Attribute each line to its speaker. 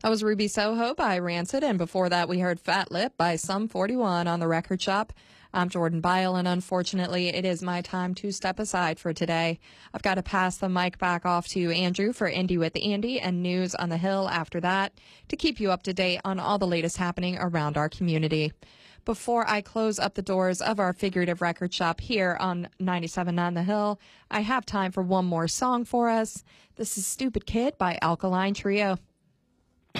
Speaker 1: That was Ruby Soho by Rancid, and before that we heard Fat Lip by Sum 41 on the Record Shop. I'm Jordan Byle, and unfortunately it is my time to step aside for today. I've got to pass the mic back off to Andrew for Indie with Andy and News on the Hill after that to keep you up to date on all the latest happening around our community. Before I close up the doors of our figurative record shop here on 97.9 The Hill, I have time for one more song for us. This is Stupid Kid by Alkaline Trio.